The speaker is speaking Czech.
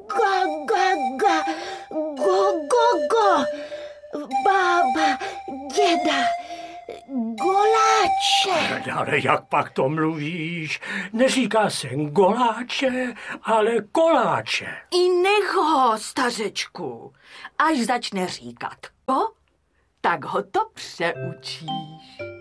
Ga, ga, ga, go, go, go. Bába, děda, goláče. Ale jak pak to mluvíš? Neříká se goláče, ale koláče. I nech ho, stařečku. Až začne říkat ko, tak ho to přeučíš.